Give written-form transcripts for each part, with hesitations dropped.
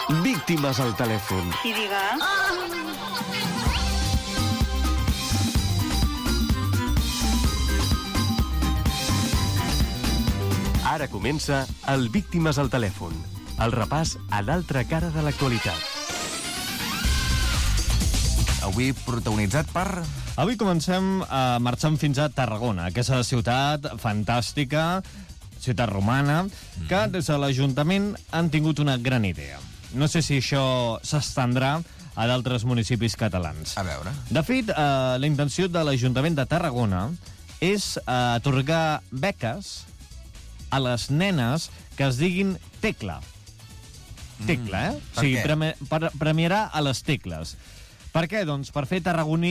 Víctimes al telèfon. Sí, diga. Ara comença el Víctimes al telèfon, el repàs a l'altra cara de l'actualitat. Avui protagonitzat per... Avui comencem marxant fins a Tarragona, aquesta ciutat fantàstica, ciutat romana, que des de l'Ajuntament han tingut una gran idea. No sé si això s'estendrà a d'altres municipis catalans. A veure... De fet, la intenció de l'Ajuntament de Tarragona és atorgar beques a les nenes que es diguin Tecla. Tecla, eh? Per O sigui, què? premiarà a les tecles. Per què? Doncs per fer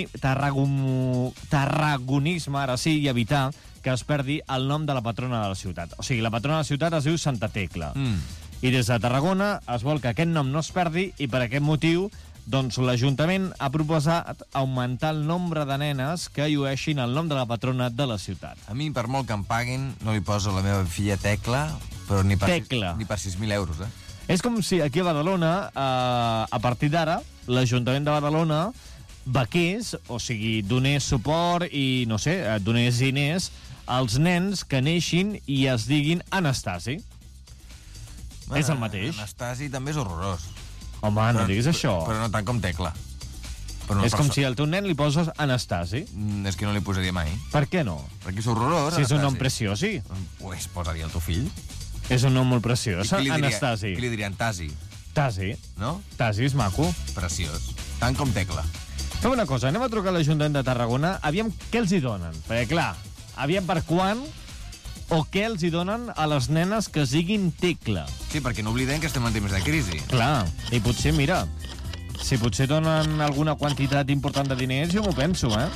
tarragonisme, ara sí, i evitar que es perdi el nom de la patrona de la ciutat. O sigui, la patrona de la ciutat es diu Santa Tecla. I des de Tarragona es vol que aquest nom no es perdi i per aquest motiu doncs l'Ajuntament ha proposat augmentar el nombre de nenes que llueixin el nom de la patrona de la ciutat. A mi, per molt que em paguin, no li poso la meva filla Tecla, però ni per, Tecla. ni per 6.000 euros, És com si aquí a Badalona, a partir d'ara, l'Ajuntament de Badalona bequés, o sigui, donés suport i, no sé, donés diners als nens que neixin i es diguin Anastasi. És el mateix. Anastasi també és horrorós. Home, no diguis això. Però no tant com Tecla. Però no És com si al teu nen li poses Anastasi. És que no li posaria mai. Per què no? Perquè és horrorós, Si és un nom Anastasi. preciós, sí. Pues posaria el teu fill. És un nom molt preciós, Anastasi. Qui li dirien Tasi, Tasi. no? Tasi és maco. Preciós. Tant com Tecla. Fem una cosa, anem a trucar a l'Ajuntament de Tarragona, aviam què els hi donen. Perquè, clar, aviam per quan o què els hi donen a les nenes que es diguin Tecla. Sí, perquè no oblidem que estem en temps de crisi. Clar, i potser, mira, si potser donen alguna quantitat important de diners, jo m'ho penso, eh?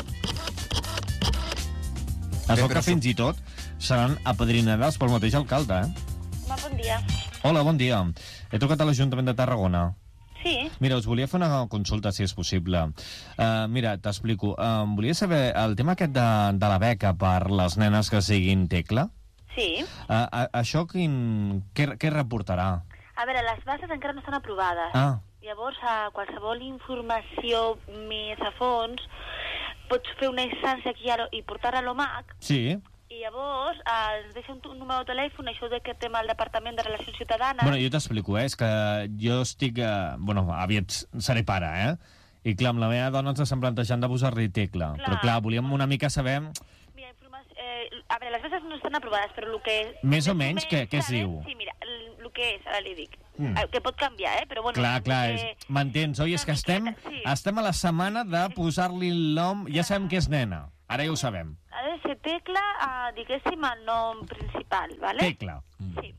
Es veu que fins i tot seran apadrinades pel mateix alcalde, eh? Bon dia. Hola, bon dia. He trucat a l'Ajuntament de Tarragona. Sí. Mira, us volia fer una consulta, si és possible. Mira, t'explico. Volia saber el tema aquest de la beca per les nenes que siguin Tecla. Sí. Això què reportarà? A veure, les bases encara no estan aprovades. Ah. Llavors, qualsevol informació més a fons pots fer una instància aquí i portar-la a l'OMAC. Sí. I llavors ens deixa un número de telèfon, això de que tema al Departament de Relacions Ciutadanes. Bueno, jo t'explico, és que jo estic... aviat seré pare, I clar, amb la meva dona ens estem plantejant de posar-li Tecla. Clar. Però clar, volíem una mica saber... Mira, a veure, les bases no estan aprovades, però el que... Més o menys, què es diu? Sí, mira, el que és, ara li dic. Que pot canviar, però bueno... Clar, m'entens, oi? És que estem a la setmana de posar-li el nom... Ja sabem que és nena, ara ja ho sabem. Ha de ser Tecla, diguéssim, el nom principal, ¿vale? Tecla. Sí.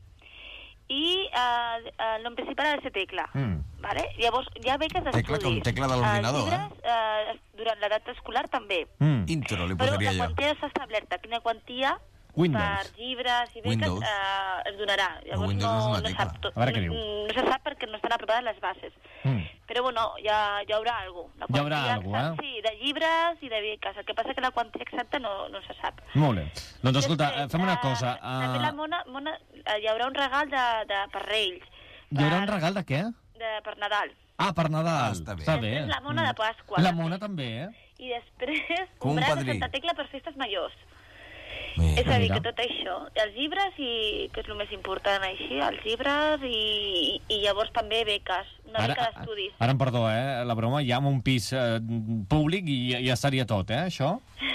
I el nom principal ha de ser Tecla, ¿vale? Llavors, hi ha beques d'estudis. Tecla com tecla de l'ordinador, llibres, durant l'edat escolar també. Intro, li Però posaria la jo. quantia està establerta. Quina quantia Windows. per llibres i beques Windows. Es donarà. Llavors Windows no és una no tecla. sap tot. A veure què diu. No se sap perquè no estan aprovades les bases. Però bueno, hi haurà alguna cosa. Hi haurà alguna cosa, Sí, de llibres i de beques. El que passa que la quantia exacta no se sap. Molt bé. Doncs escolta, fem una cosa. També la Mona, hi haurà un regal per Reis. Hi haurà un regal de què? Per Nadal. Ah, per Nadal. Està bé. Està bé. Després la Mona de Pasqua. La Mona també, I després Com un un braç de padrí. Santa Tecla per festes majors. Mira. És a dir, mira. que tot això, els llibres, que és el més important així, els llibres i llavors també beques, una beca d'estudis. Ara em perdó, la broma, ja amb un pis públic i ja estaria tot, això?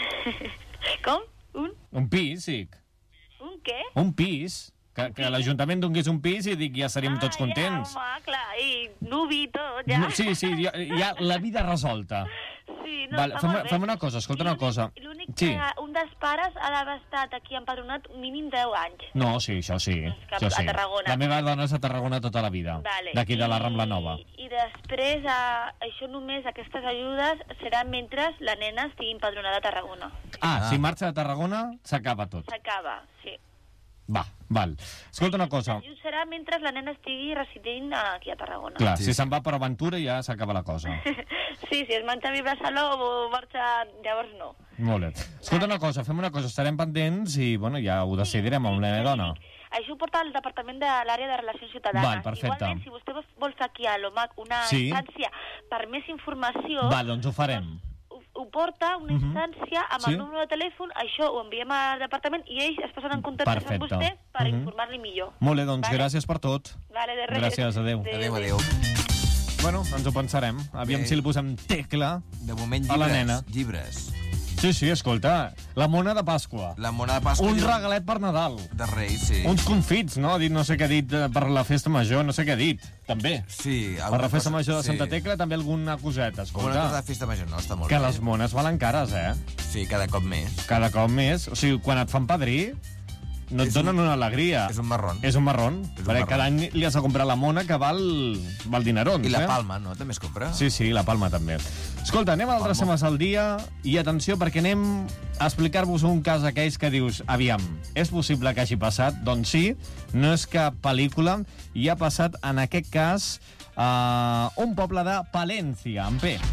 Com? Un pis, sí. Un què? Un pis. Que l'Ajuntament donés un pis i dic, ja estaríem tots contents. Ja, home, clar, i nuvi i tot, ja. Sí, ja la vida resolta. Sí, no, Vale, està molt bé. fem una cosa, escolta una cosa. L'únic Sí. que un dels pares ha d'haver estat aquí empadronat mínim 10 anys. No, sí, això sí. que Això sí. a Tarragona. La meva dona és a Tarragona tota la vida. Vale. D'aquí de la Rambla Nova. I després, això només, aquestes ajudes, seran mentre la nena estigui empadronada a Tarragona. Si marxa de Tarragona, s'acaba tot. S'acaba, sí. Va, val. Escolta una cosa. L'ajut serà mentre la nena estigui residint aquí a Tarragona. Clar, si se'n va per aventura ja s'acaba la cosa. Sí, si es marxa a viure a Salou o marxa... Llavors no. Molt bé. Escolta una cosa, fem una cosa, estarem pendents i, bueno, ja ho decidirem amb la meva dona. Això ho porta al Departament de l'Àrea de Relacions Ciutadanes. Val, perfecte. Igualment, si vostè vol fer aquí a l'OMAC una instància per més informació... Val, doncs ho farem. Ho porta una instància amb el número de telèfon, això ho enviem al departament i ells es posen en contacte amb vostè per informar-li millor. Molt bé, doncs gràcies per tot. Vale, de res. Gràcies, adéu. Adéu. Bueno, ens ho pensarem. Aviam si li posem tecla De moment, a la nena. llibres. Sí, escolta, la mona de Pasqua. La mona de Pasqua... Un regalet per Nadal. De Reis, sí. Uns confits, no? Ha dit no sé què ha dit per la festa major, no sé què ha dit. També. Sí. Per la festa major de Santa Tecla també alguna coseta, escolta. Alguna cosa de festa major, no? Està molt Que bé. les mones valen cares, Sí, cada cop més. Cada cop més. O sigui, quan et fan padrí, no et donen una alegria. És un marrón. És un marrón. Perquè marrón. cada any li has de comprar la mona que val dinerons. I la palma, no? També es compra? Sí, la palma també. Escolta, anem a altres temes al dia i atenció perquè anem a explicar-vos un cas aquells que dius, aviam, és possible que hagi passat? Doncs sí, no és cap pel·lícula i ha passat en aquest cas a un poble de Palència, en P.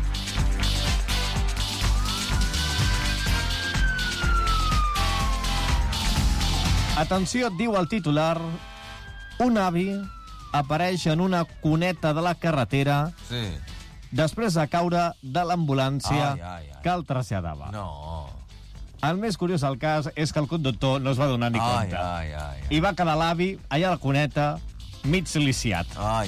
Atenció, diu el titular, un avi apareix en una cuneta de la carretera després de caure de l'ambulància que el traslladava. No. El més curiós del cas és que el conductor no es va donar ni compte. I va quedar l'avi allà a la cuneta, mig lisiat.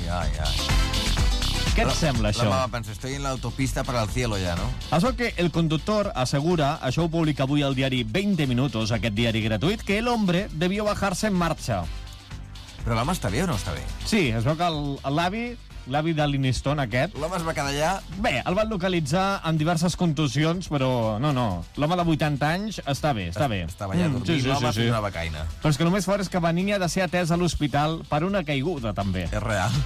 Què et sembla, això? La mama pensa, estoy en la autopista para el cielo ya, ¿no? Això que el conductor assegura, això ho publica avui al diari 20 Minutos, aquest diari gratuït, que el hombre debió bajarse en marxa. Però l'home està bé o no està bé? Sí, es veu que l'avi de l'Iniston aquest... L'home es va quedar allà... Bé, el van localitzar amb diverses contusions, però no. L'home de 80 anys està bé, està bé. Estava allà dormint, l'home fent una becaina. Però és que el més fort és que Benigni ha de ser atès a l'hospital per una caiguda, també. És real.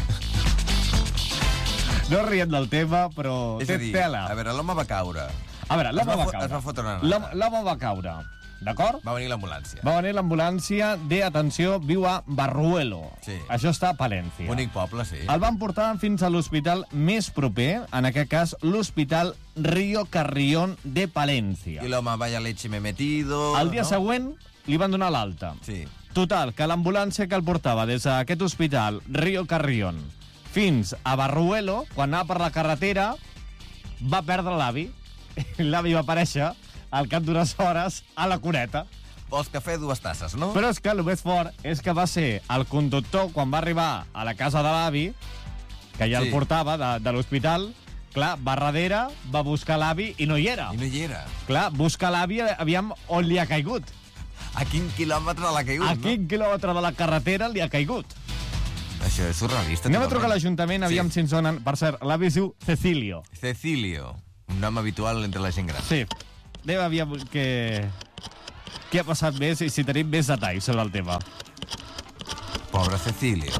No rient del tema, però té tela. A veure, l'home va caure. A veure, l'home va caure. Es va fotre una nota. L'home va caure, d'acord? Va venir l'ambulància. Va venir l'ambulància atenció, viu a Barruelo. Sí. Això està a Palència. Bonic poble, sí. El van portar fins a l'hospital més proper, en aquest cas, l'Hospital Río Carrión de Palència. I l'home, vaya leche me he metido... El dia següent li van donar l'alta. Sí. Total, que l'ambulància que el portava des d'aquest hospital, Río Carrión, fins a Barruelo, quan anava per la carretera, va perdre l'avi. L'avi va aparèixer al cap d'unes hores a la cuneta. Vols cafè, 2 tasses, no? Però és que el més fort és que va ser el conductor, quan va arribar a la casa de l'avi, que ja el portava de l'hospital, clar, va darrere, va buscar l'avi i no hi era. I no hi era. Clar, busca l'avi, aviam on li ha caigut. A quin quilòmetre l'ha caigut, no? A quin quilòmetre de la carretera li ha caigut. Això és surrealista. Anem a trucar a l'Ajuntament, aviam si ens donen... Per cert, l'avi es diu Cecilio. Cecilio, un nom habitual entre la gent gran. Sí. Anem aviam què ha passat més i si tenim més detalls sobre el tema. Pobre Cecilio.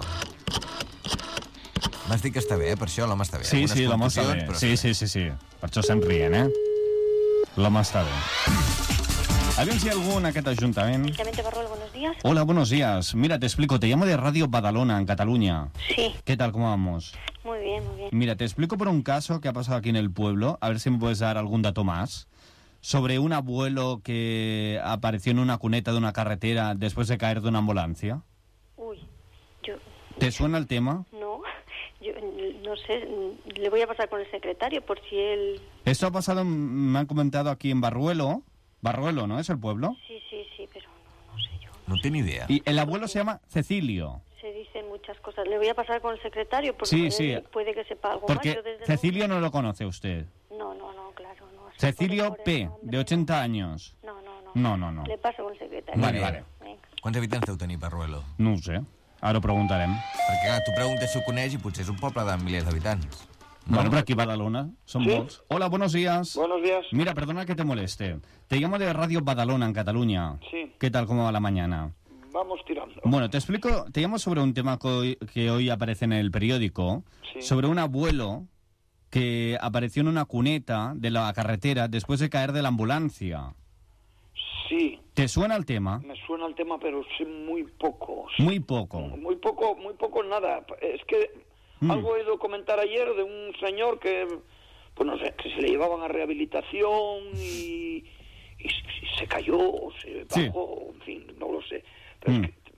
M'has dit que està bé, per això l'home està bé. Sí, l'home està bé. Sí. Per això se'n rient, L'home està bé. Aviam si hay algú en aquest Ajuntament. Ayuntamiento de Barruelo, buenos días. Hola, buenos días. Mira, te explico. Te llamo de Radio Badalona, en Cataluña. Sí. ¿Qué tal? ¿Cómo vamos? Muy bien, muy bien. Mira, te explico por un caso que ha pasado aquí en el pueblo. A ver si me puedes dar algún dato más. Sobre un abuelo que apareció en una cuneta de una carretera después de caer de una ambulancia. Uy, ¿Te suena el tema? No, yo no sé. Le voy a pasar con el secretario por si él... Esto ha pasado, me han comentado aquí en Barruelo. Barruelo, ¿no? ¿Es el pueblo? Sí, pero no sé yo. No tengo ni idea. Y el abuelo se llama Cecilio. Se dicen muchas cosas. Le voy a pasar con el secretario porque él puede que sepa algo porque más. Porque Cecilio no lo conoce usted. No, claro, no. Cecilio P, de 80 años. No. Le paso con el secretario. Vale. Venga. Quants habitants deu tenir Barruelo? No ho sé. Ara ho preguntarem. Perquè, clar, tu preguntes si ho coneix i potser és un poble de milers d'habitants. Bueno, pero aquí Badalona son molts. Hola, buenos días. Buenos días. Mira, perdona que te moleste. Te llamo de Radio Badalona, en Cataluña. Sí. ¿Qué tal? ¿Cómo va la mañana? Vamos tirando. Bueno, te llamo sobre un tema que hoy aparece en el periódico, sobre un abuelo que apareció en una cuneta de la carretera después de caer de la ambulancia. Sí. ¿Te suena el tema? Me suena el tema, pero sé muy poco. Muy poco. Muy poco nada. Es que algo he oído comentar ayer de un señor que, pues no sé, que se le llevaban a rehabilitación y se cayó, se bajó, en fin, no lo sé. Pero es que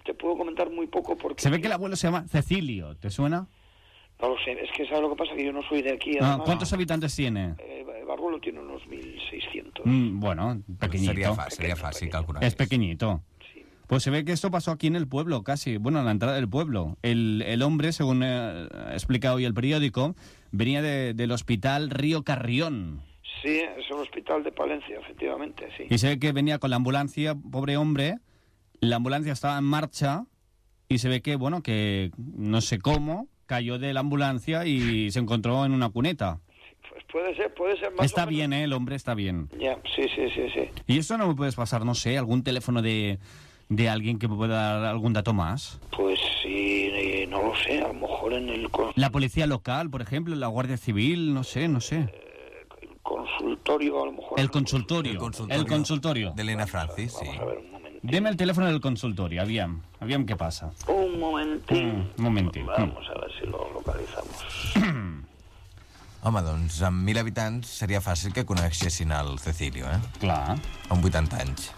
te puedo comentar muy poco porque... Se ve que el abuelo se llama Cecilio, ¿te suena? No lo sé, es que ¿sabes lo que pasa? Que yo no soy de aquí. Ah, ¿cuántos habitantes tiene? Barruelo tiene unos 1.600. Bueno, pequeñito. Sería fácil calcular. Es pequeñito. Sí. Pues se ve que esto pasó aquí en el pueblo, casi. Bueno, a la entrada del pueblo. El hombre, según ha explicado hoy el periódico, venía del hospital Río Carrión. Sí, es el hospital de Palencia, efectivamente, sí. Y se ve que venía con la ambulancia, pobre hombre. La ambulancia estaba en marcha y se ve que, bueno, que no sé cómo, cayó de la ambulancia y se encontró en una cuneta. Pues puede ser más Está o menos. bien, el hombre está bien. Ya, sí. ¿Y eso no me puedes pasar, no sé, algún teléfono de alguien que me pueda dar algún dato más? Pues sí, no lo sé, a lo mejor en el La policía local, por ejemplo, la Guardia Civil, no sé. consultorio, a lo mejor. El consultorio. De Elena Francis, sí. Vamos a ver un momento. Deme el teléfono del consultorio, aviam què passa. Un momentín. Un momentín. Vamos a ver si lo localizamos. Home, doncs amb 1.000 habitants seria fàcil que coneixessin el Cecilio, Clar. Amb 80 anys.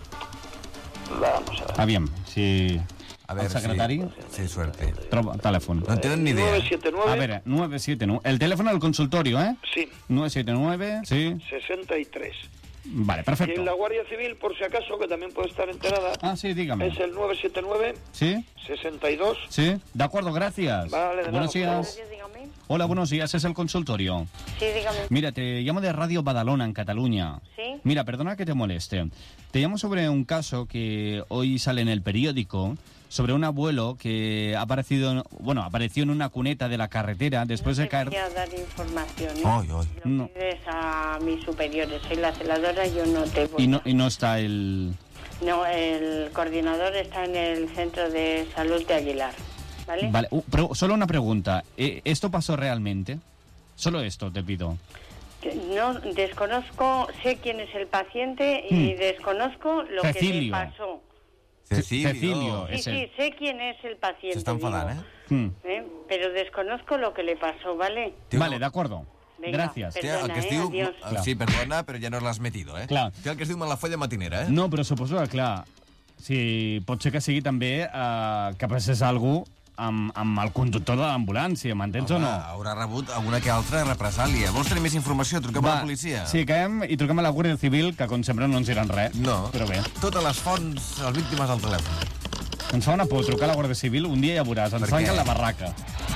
Vamos a ver. Aviam, si A veure el secretari si suerte. troba telèfon. No en tenen ni idea. 979. A veure, 979. El teléfono del consultorio, Sí, 979, sí. 63. Vale, Y perfecto. en la Guardia Civil, por si acaso, que también puede estar enterada, Ah, sí, dígame. es el 979 ¿Sí? 62. Sí, de acuerdo, gracias. Vale, de Buenos nada, días. Dígame. Hola, buenos días, es el consultorio. Sí, dígame. Mira, te llamo de Radio Badalona, en Cataluña. Sí. Mira, perdona que te moleste. Te llamo sobre un caso que hoy sale en el periódico, sobre un abuelo que apareció en una cuneta de la carretera después de caer... No te voy a dar información, ¿eh? Ay. Lo No. pides a mis superiores. Soy la celadora, yo no te voy Y no está el... No, el coordinador está en el Centro de Salud de Aguilar, ¿vale? Vale, pero solo una pregunta. ¿Esto pasó realmente? Solo esto te pido. No, desconozco, sé quién es el paciente y desconozco lo que le Cecilio. pasó. Cecilio. Sí, Ese. sí, sé quién es el paciente. S'està enfadant, digo, pero desconozco lo que le pasó, ¿vale? Vale, de acuerdo. Venga, Gracias. pero- Té el que es diu... adiós. Sí, perdona, però ja no l'has metido, Clar. Té el que es diu Malafolla matinera, No, però suposo que, clar, si pot ser que sigui també que passés algú amb el conductor de l'ambulància, m'entens o no? Haurà rebut alguna que altra represàlia. Vols tenir més informació? Truquem a la policia. Sí, caiem i truquem a la Guàrdia Civil, que com sempre no ens diran res. No. Però bé, Totes les fonts, les víctimes al telèfon. ens fa una por trucar a la Guàrdia Civil, un dia ja veuràs, ens Per què? tanquen la barraca.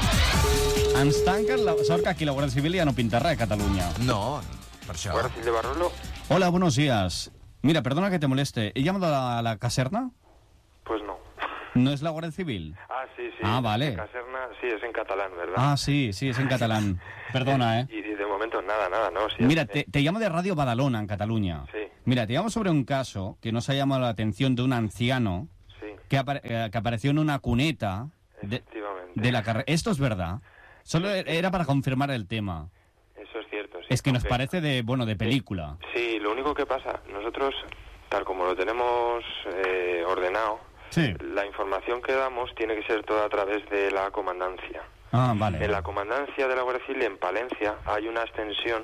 Ens tanquen la... Sort que aquí la Guàrdia Civil ja no pinta res a Catalunya. No, per això. Guardia Civil de Barruelo. Hola, buenos días. Mira, perdona que te moleste. ¿He llamado a la caserna? Pues no. ¿No es la Guardia Civil? Ah, sí. Ah, vale. Caserna, sí, es en catalán, ¿verdad? Ah, sí, es en catalán. Perdona, Y de momento nada, ¿no? Sí, Mira, te llamo de Radio Badalona, en Cataluña. Sí. Mira, te llamo sobre un caso que nos ha llamado la atención de un anciano Sí, que apareció en una cuneta efectivamente. de la carrera. ¿Esto es verdad? Solo era para confirmar el tema. Eso es cierto, sí. Es que nos Aunque- parece de película. Sí, lo único que pasa, nosotros, tal como lo tenemos ordenado, Sí. la información que damos tiene que ser toda a través de la comandancia. Ah, vale. En la comandancia de la Guardia Civil en Palencia hay una extensión.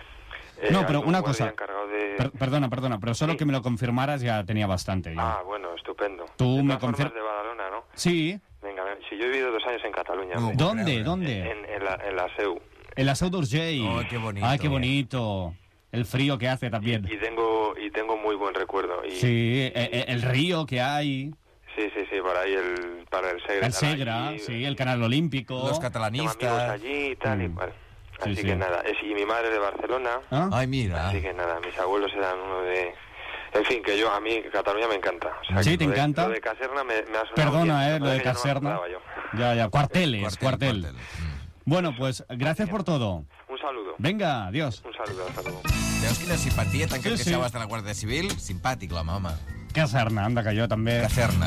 No, hay pero un una guardia cosa. encargado de... Perdona, pero solo Sí. que me lo confirmaras ya tenía bastante. Ah, bueno, estupendo. Tú De me todas formas, confir- de Badalona, ¿no? Sí. Venga, si yo he vivido 2 años en Cataluña. No. hombre. ¿Dónde? En la SEU. En la Seu d'Urgell. Oh, qué bonito. Ay, qué bonito. El frío que hace también. Y tengo muy buen recuerdo. Y, Sí, el río que hay. Sí, por ahí para el Segre. El Segra, allí, sí, el Canal Olímpico. Los tengo amigos catalanistas. allí y tal, y bueno. Sí, Así sí. que nada, y mi madre de Barcelona, ¿Ah? Ay, mira. así que nada, mis abuelos eran uno de... En fin, que a mí Cataluña me encanta. O sea, Sí, que ¿te lo de- encanta? Lo de Caserna me ha sonado Perdona, bien, lo de que ya no me Caserna. acordaba yo. Ya, cuarteles, cuartel. Cuartel. Bueno, pues gracias por todo. Un saludo. Venga, adiós. Un saludo, hasta luego. Veus quina simpatia, tant que Sí, et sí. queixaves de la Guàrdia Civil? Simpàtic, l'home, home. Caserna, anda, que jo també. Caserna.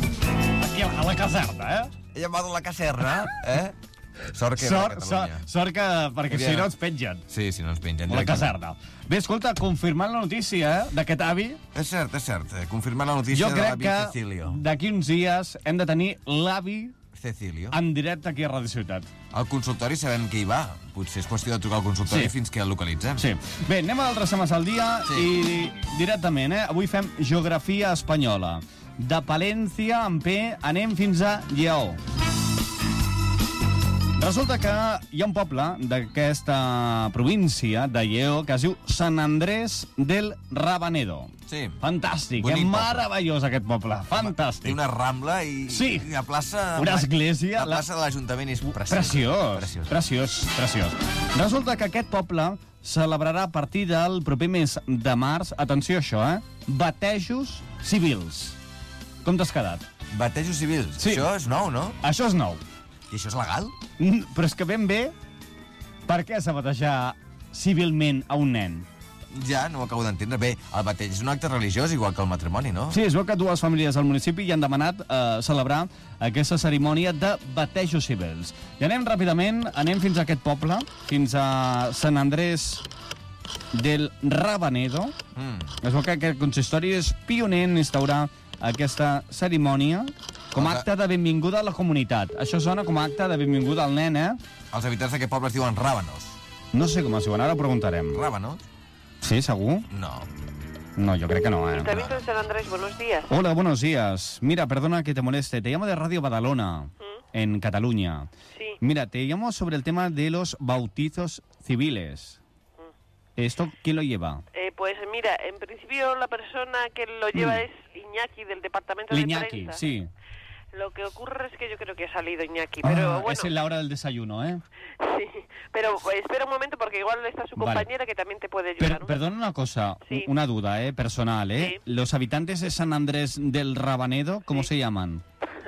Aquí a la caserna, eh? He llamat a la caserna, Sort que era de Catalunya. Sort que... Perquè si no ens pengen. Sí, si no ens pengen. A la caserna. Bé, escolta, confirmant la notícia, d'aquest avi, És cert. Confirmant la notícia jo de crec l'avi que Cecilio. d'aquí uns dies hem de tenir l'avi Cecilio. en directe aquí a Ràdio Ciutat. Al consultori sabem que hi va. Potser és qüestió de trucar al consultori Sí. fins que el localitzem. Sí. Bé, anem a d'altres temes al dia Sí. i directament, Avui fem geografia espanyola. De Palència, amb P, anem fins a Lleó. Resulta que hi ha un poble d'aquesta província de Lleó que es diu Sant Andrés del Rabanedo. Sí. Fantàstic, Bonic meravellós aquest poble, fantàstic. Té una rambla i, Sí. i la plaça... Una església. La plaça de l'Ajuntament és preciosa. Preciós. Resulta que aquest poble celebrarà a partir del proper mes de març, atenció a això, batejos civils. Com t'has quedat? Batejos civils. Sí. Això és nou, no? Això és nou. I això és legal? Però és que ben bé, per què s'ha batejar civilment a un nen? Ja, no ho acabo d'entendre. Bé, el bateig és un acte religiós, igual que el matrimoni, no? Sí, es veu que dues famílies del municipi hi han demanat celebrar aquesta cerimònia de batejos civils. I anem ràpidament, anem fins a aquest poble, fins a Sant Andrés del Rabanedo. Es veu que aquest consistori és pioner en instaurar aquesta cerimònia com a acte de benvinguda a la comunitat. Això sona com a acte de benvinguda al nen, Els habitants d'aquest poble es diuen ràbanos. No sé com es diuen, ara ho preguntarem. Ràbanos? Sí, segur? No. No, yo creo que no, Ayuntamiento de San Andrés, buenos días. Hola, buenos días. Mira, perdona que te moleste. Te llamo de Radio Badalona, en Cataluña. Sí. Mira, te llamo sobre el tema de los bautizos civiles. ¿Esto quién lo lleva? Pues mira, en principio la persona que lo lleva es Iñaki, del departamento de Iñaki, prensa. sí. Lo que ocurre es que yo creo que ha salido Iñaki, pero bueno... Es en la hora del desayuno, ¿eh? Sí, pero espera un momento porque igual está su Vale. compañera que también te puede ayudar. Perdona una cosa, Sí. una duda, personal, Sí. ¿Los habitantes de San Andrés del Rabanedo, cómo se llaman?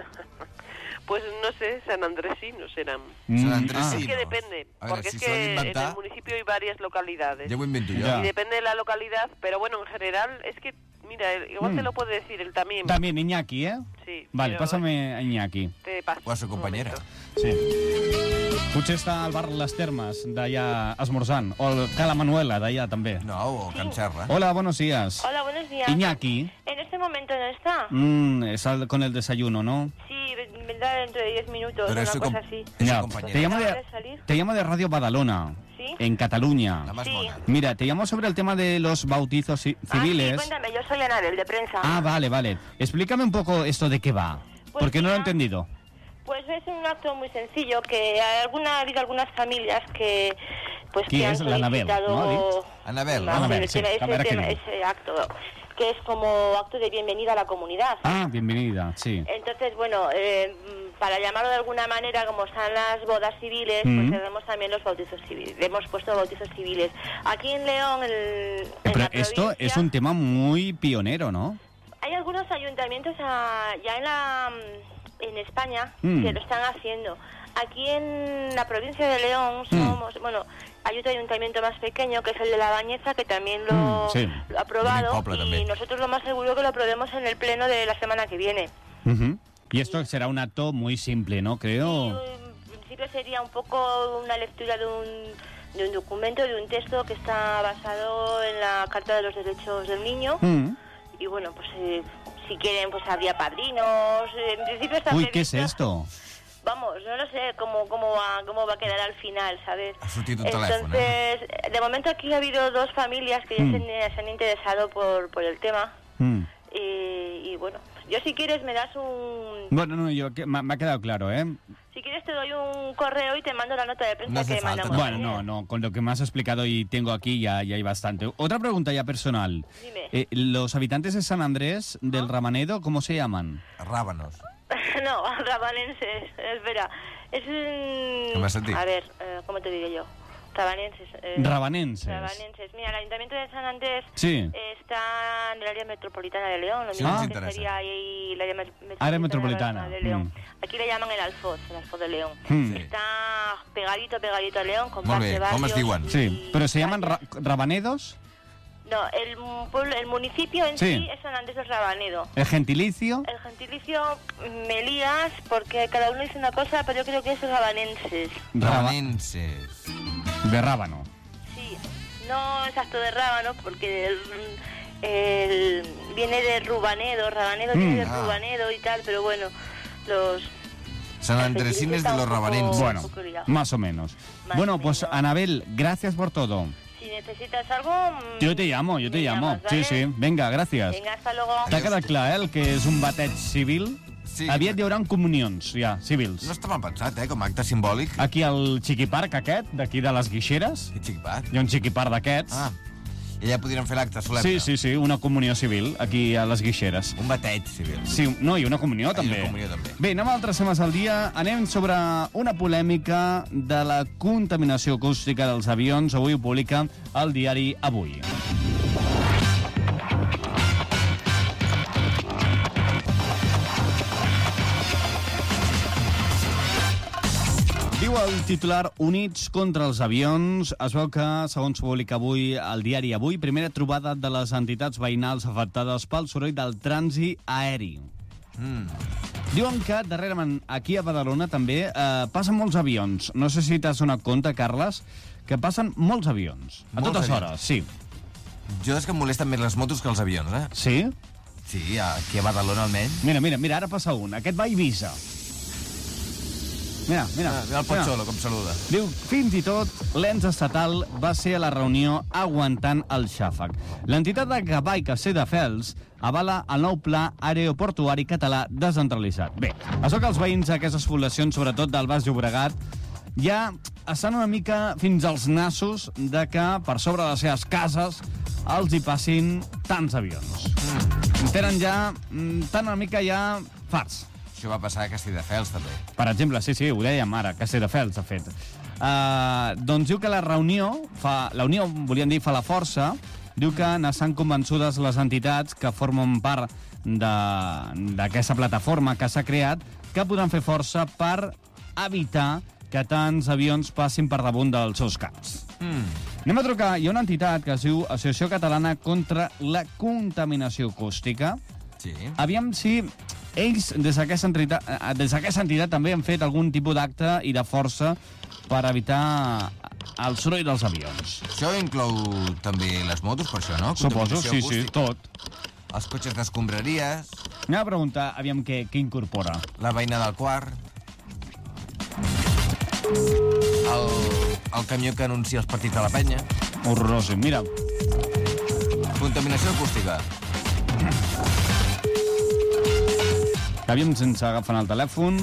Pues no sé, San Andresinos serán. Sant Andrés Es sí. que depende, A veure, porque si es s'ho han que en d'inventar, el municipio hay varias localidades. ja ho invento jo. Ja. Y depende de la localidad, pero bueno, en general es que, mira, igual te lo puede decir él también. También Iñaki, ¿eh? Sí. Vale, pero pásame a Iñaki. Te paso. O a su un compañera. momento. Sí. Potser està al bar Les Termes, d'allà esmorzant. O el Cala Manuela, d'allà també. No, o Can Serra. Hola, buenos días. Hola, buenos días. Iñaki. En este momento no está. Es con el desayuno, ¿no? Sí, vendrá dentro de 10 minutos, Pero es una su cosa com- así. Es su Ya, compañera. te llamo ¿Acaba de, de salir? te llamo de Radio Badalona, ¿Sí? en Cataluña. La más Sí. mona. Mira, te llamo sobre el tema de los bautizos civiles. Ah, sí, cuéntame, yo soy Anabel, de prensa. Ah, vale. Explícame un poco esto de qué va, Pues porque no lo he mira, entendido. Pues es un acto muy sencillo que ha habido algunas familias que pues ¿Quién que han es? La Anabel, solicitado Anabel, Vamos, Anabel, el sí, tema- a ver, ese, ¿qué tema- digo? ese acto que es como acto de bienvenida a la comunidad. Ah, bienvenida, sí. Entonces, bueno, para llamarlo de alguna manera, como están las bodas civiles, Mm. pues tenemos también los bautizos civiles. Hemos puesto bautizos civiles. Aquí en León, en Pero la esto provincia, es un tema muy pionero, ¿no? hay algunos ayuntamientos ya en España que lo están haciendo. Aquí en la provincia de León somos, bueno, hay otro ayuntamiento más pequeño que es el de La Bañeza, que también lo, sí. lo ha aprobado, Bonic poble, y també. nosotros lo más seguro que lo aprobemos en el pleno de la semana que viene. Ujú. Y esto será un acto muy simple, ¿no? Creo. En principio sería un poco una lectura de un documento, de un texto que está basado en la Carta de los Derechos del Niño. Mm. Y bueno, pues si quieren, pues habría padrinos. En principio está Uy, ¿qué es previsto- esto? Vamos, no lo sé cómo va a quedar al final, ¿sabes? Ha sortit un telèfon, Entonces, de momento aquí ha habido dos familias que ya se han interesado por el tema. Mm. Y bueno, yo si quieres me das un... Bueno, no, me ha quedado claro, ¿eh? Si quieres te doy un correo y te mando la nota de prensa No hace que falta, mandamos. Bueno, no, con lo que me has explicado y tengo aquí ya hay bastante. Otra pregunta ya personal. Dime. ¿Los habitantes de San Andrés del Rabanedo, cómo se llaman? Ràbanos. No, rabanenses, espera. Es un... ¿Qué me has sentido? A ver, ¿cómo te diré yo? Rabanenses. Rabanenses. Rabanenses. Mira, el Ayuntamiento de San Andrés Sí. está en el área metropolitana de León, lo Sí, mismo nos que interesa. sería ahí el área Área metropolitana, de León. mm. Aquí le llaman el Alfoz de León. Mm. Está pegadito a León, con Molt par bé, de com es barrios. diuen? y Sí, pero se llaman calles. Rabanedos. No, el municipio en Sí. sí es San Andrés del Rabanedo. ¿El gentilicio? El gentilicio me lías porque cada uno dice una cosa, pero yo creo que es rabanenses. Rabanenses. De rábano. Sí, no exacto de rábano porque viene de Rubanedo, Rabanedo viene de Ah. Rubanedo y tal, pero bueno, los... San Andresines de los Rabanenses. Bueno, un poco liado. más o menos. Más Bueno, o pues menos. Anabel, gracias por todo. Sin necesitas algo... Yo te llamo. llamas, ¿vale? Sí. Venga, gràcies. Venga, hasta luego. T'ha quedat clar, el que és un bateig civil? Sí. Aviat hi haurà comunions, ja, civils. No està mal pensat, com a acte simbòlic. Aquí al Chiquiparc aquest, d'aquí de les Guixeres, I Chiquiparc. hi ha un Chiquiparc d'aquests. Ah, i allà podríem fer l'acte solemne. Sí, una comunió civil, aquí a les Guixeres. Un bateig civil. Sí, no, i una comunió, també. una comunió, també. Bé, anem a altres temes al dia. Anem sobre una polèmica de la contaminació acústica dels avions. Avui ho publica el diari Avui. Diu el titular Units contra els avions. Es veu que, segons publica avui el diari Avui, primera trobada de les entitats veïnals afectades pel soroll del trànsit aeri. Diuen que darrerament aquí a Badalona també passen molts avions. No sé si t'has donat compte, Carles, que passen molts avions. A Molts totes avions. hores, sí. Jo és que em molesten més les motos que els avions, eh? Sí? Sí, aquí a Badalona almenys. Mira, ara passa un. Aquest va a Eivissa. Mira. Mira el Pocholo, com saluda. Diu, fins i tot l'ens estatal va ser a la reunió aguantant el xàfec. L'entitat de Gavà i Castelldefels avala el nou pla aeroportuari català descentralitzat. Bé, això que els veïns d'aquestes poblacions, sobretot del Baix Llobregat, ja estan una mica fins als nassos de que per sobre de les seves cases els hi passin tants avions. Tenen ja, tan una mica ja farts. Això va passar a Castelldefels, també. Per exemple, sí, ho dèiem ara, Castelldefels, de fet. Doncs diu que la unió, volíem dir, fa la força, diu que n'estan convençudes les entitats que formen part d'aquesta plataforma que s'ha creat, que podran fer força per evitar que tants avions passin per damunt dels seus caps. Anem a trucar. Hi ha una entitat que es diu Associació Catalana contra la Contaminació Acústica. Sí. Aviam si ells, des d'aquesta entitat, també han fet algun tipus d'acte i de força per evitar el soroll dels avions. Això inclou també les motos, per això, no? Suposo, Contaminació sí, acústica. tot. Els cotxes d'escombraries, Anem a preguntar, aviam què incorpora. la veïna del quart, el camió que anuncia els partits de la penya, Horrorós, mira. contaminació acústica. Aviam si ens agafen el telèfon.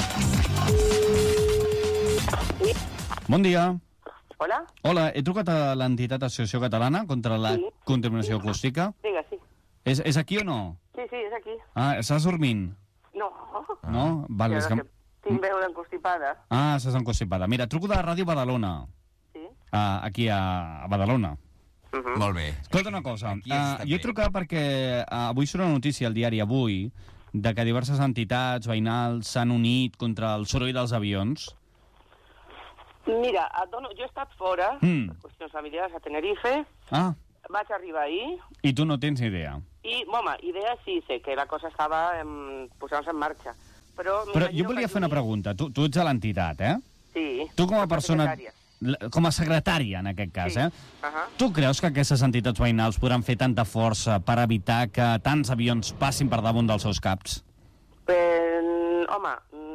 Bon dia. Hola? Hola, he trucat a l'entitat Associació Catalana contra la Contaminació Acústica. Vinga, sí. És aquí o no? Sí, és aquí. Ah, estàs dormint? No. No? Vale, és que... Tinc veu d'encostipada. Ah, estàs encostipada. Mira, truco de la Ràdio Badalona. Sí? Aquí a Badalona. Molt bé. Escolta una cosa. Aquí està Jo he bé. trucat perquè avui surt una notícia al diari Avui de que diverses entitats veïnals s'han unit contra el soroll dels avions. Mira, jo he estat fora, per qüestions familiars, a Tenerife, Ah, vaig arribar ahir, i tu no tens ni idea. i, home, idea sí, sé que la cosa estava posant-se en marxa. Però jo volia fer una pregunta. Tu ets a l'entitat, eh? Sí. Tu com a soc la persona... secretària. Com a secretària, en aquest cas, Sí. eh? Ahà. Tu creus que aquestes entitats veïnals podran fer tanta força per evitar que tants avions passin per damunt dels seus caps? Home,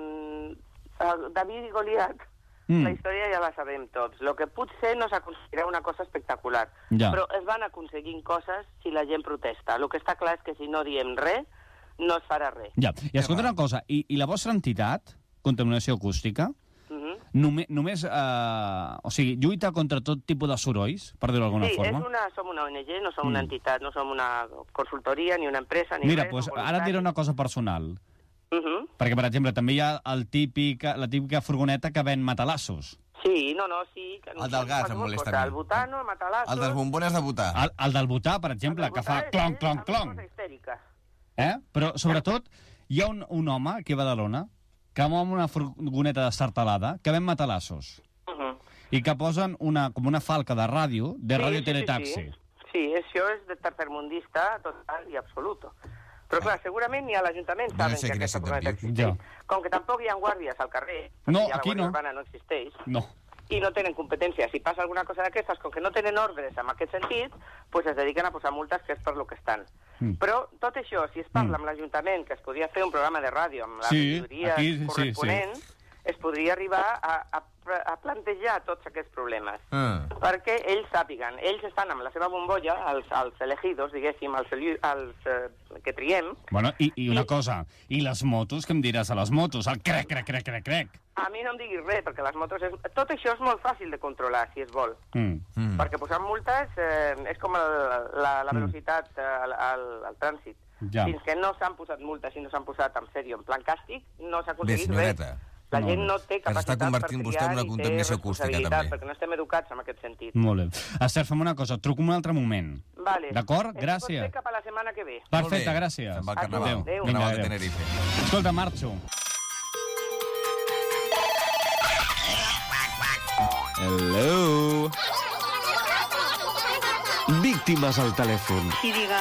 David i Goliat, la història ja la sabem tots. El que potser no s'aconseguirà una cosa espectacular, Ja. però es van aconseguint coses si la gent protesta. El que està clar és que si no diem res, no es farà res. Ja, i escolta una cosa, i la vostra entitat, Contaminació Acústica, només lluita contra tot tipus de sorolls, per dir-ho d'alguna forma? Sí, som una ONG, no som una entitat, no som una consultoria, ni una empresa, ni Mira, res. doncs som ara et diré voluntaris. una cosa personal. Perquè, per exemple, també hi ha la típica furgoneta que ven matalassos. Sí, sí. Que El del gas em molesta a mi. El butano, el matalasso... El dels bombones de butà. El del butà, per exemple, que fa clonc, clonc, clonc. Histèrica. Però, sobretot, hi ha un home aquí a Badalona que amb una furgoneta destartalada que ven matalassos i que posen com una falca de ràdio, teletaxi. Sí, això és de tercermundista total i absoluto. Però, clar, segurament ni a l'Ajuntament No saben sé que quin és aquesta el furgoneta teu existeix. Ja. Com que tampoc hi ha guàrdies al carrer, No, perquè ja aquí la Guàrdia no. Urbana no existeix, No. i no tenen competència. Si passa alguna cosa d'aquestes, com que no tenen ordres en aquest sentit, pues es dediquen a posar multes, que és per lo que estan. Però tot això, si es parla amb l'Ajuntament, que es podia fer un programa de ràdio amb la Sí, majoria aquí, sí, corresponent, es podria arribar a a plantejar tots aquests problemes, perquè ells sàpiguen, ells estan amb la seva bombolla, els elegidos, diguéssim, els que triem. Bueno, i una cosa, i les motos, què em diràs a les motos? El crec, crec, crec, crec, crec. A mi no em diguis res, perquè les motos... Tot això és molt fàcil de controlar, si es vol. Perquè posant multes és com la velocitat al trànsit. Ja. Fins que no s'han posat multes i no s'han posat en sèrio, en plan càstig, no s'ha aconseguit res. senyoreta. La gent no té capacitat per convertint vostè en una triar i té contaminació acústica, responsabilitat, també. perquè no estem educats en aquest sentit. Molt bé. Esther, fem una cosa, truco un altre moment. Vale. D'acord? Pot Gràcies. ser cap a la setmana que ve. Perfecte, gràcies. Se'n va al carnaval. Adéu. Vinga, Carnaval de adéu. Tenerife. Escolta, marxo. Hello. Víctimes al telèfon. Sí, diga.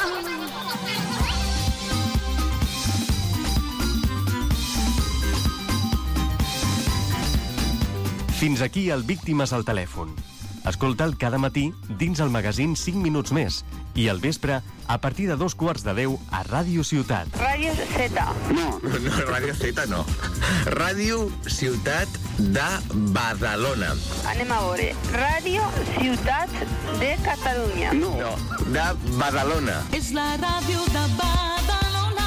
Fins aquí el Víctimes al telèfon. Escolta'l cada matí dins el magazín 5 minuts més i al vespre a partir de 2:15 a Ràdio Ciutat. Radio Z. No, Ràdio Z no. Ràdio Ciutat de Badalona. Anem a veure. Radio Ciutat de Catalunya. No, de Badalona. És la ràdio de Badalona.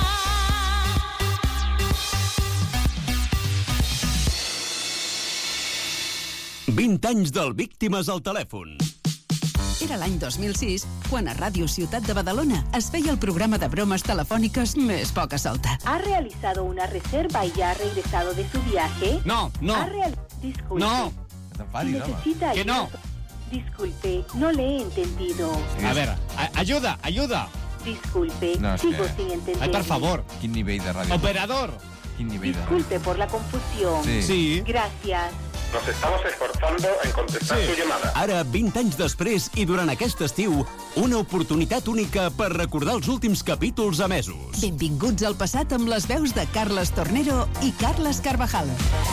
«20 anys del Víctimes al telèfon». Era l'any 2006, quan a Ràdio Ciutat de Badalona es feia el programa de bromes telefòniques més poca solta. ¿Ha realizado una reserva y ya ha regresado de su viaje? No. Disculpe. No. Necesita Que no. Disculpe, no le he entendido. A veure, ayuda. Disculpe, No, sigo és que- sin entender. Ai, per favor. Quin nivell de ràdio? Operador. Quin nivell de ràdio? Disculpe por la confusión. Sí. Gracias. Nos estamos esforzando en contestar su llamada. Ara, 20 anys després i durant aquest estiu, una oportunitat única per recordar els últims capítols emesos. Benvinguts al passat amb les veus de Carles Tornero i Carles Carvajal.